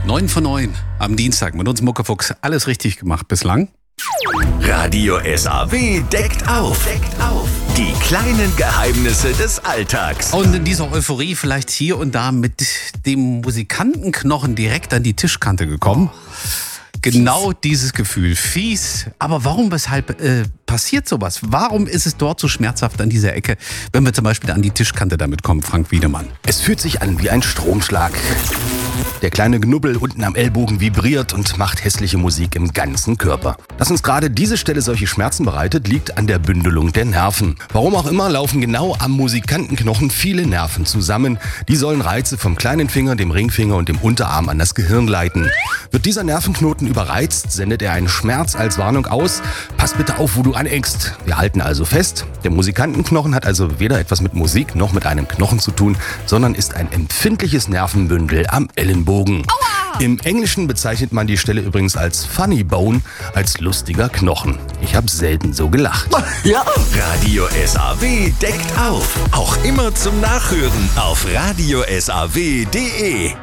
9 von 9 am Dienstag mit uns Muckefuchs. Alles richtig gemacht bislang. Radio SAW deckt auf. Die kleinen Geheimnisse des Alltags. Und in dieser Euphorie vielleicht hier und da mit dem Musikantenknochen direkt an die Tischkante gekommen. Genau dieses Gefühl. Fies. Aber warum, weshalb passiert sowas? Warum ist es dort so schmerzhaft an dieser Ecke, wenn wir zum Beispiel an die Tischkante damit kommen, Frank Wiedemann? Es fühlt sich an wie ein Stromschlag. Der kleine Knubbel unten am Ellbogen vibriert und macht hässliche Musik im ganzen Körper. Dass uns gerade diese Stelle solche Schmerzen bereitet, liegt an der Bündelung der Nerven. Warum auch immer laufen genau am Musikantenknochen viele Nerven zusammen. Die sollen Reize vom kleinen Finger, dem Ringfinger und dem Unterarm an das Gehirn leiten. Wird dieser Nervenknoten überreizt, sendet er einen Schmerz als Warnung aus. Pass bitte auf, wo du aneckst. Wir halten also fest, der Musikantenknochen hat also weder etwas mit Musik noch mit einem Knochen zu tun, sondern ist ein empfindliches Nervenbündel am Ellenbogen. Aua! Im Englischen bezeichnet man die Stelle übrigens als Funny Bone, als lustiger Knochen. Ich habe selten so gelacht. Ja. Radio SAW deckt auf. Auch immer zum Nachhören auf radiosaw.de.